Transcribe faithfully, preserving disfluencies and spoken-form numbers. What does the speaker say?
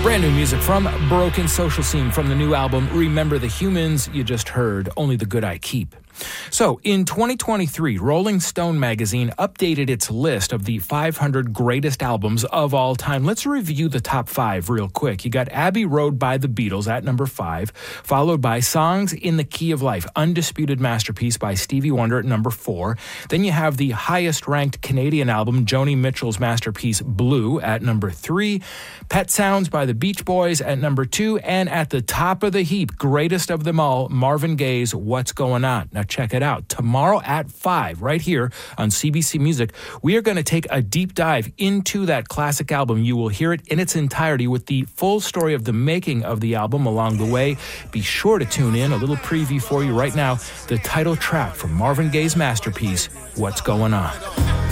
Brand new music from Broken Social Scene from the new album Remember the Humans. You just heard Only the Good I Keep. So, in twenty twenty-three, Rolling Stone magazine updated its list of the five hundred greatest albums of all time. Let's review the top five real quick. You got Abbey Road by the Beatles at number five, followed by Songs in the Key of Life, undisputed masterpiece by Stevie Wonder at number four. Then you have the highest-ranked Canadian album, Joni Mitchell's masterpiece Blue, at number three, Pet Sounds by the Beach Boys at number two, and at the top of the heap, greatest of them all, Marvin Gaye's What's Going On. Now, check it out. Tomorrow at five, right here on C B C Music, we are going to take a deep dive into that classic album. You will hear it in its entirety with the full story of the making of the album along the way. Be sure to tune in. A little preview for you right now. The title track from Marvin Gaye's masterpiece, What's Going On.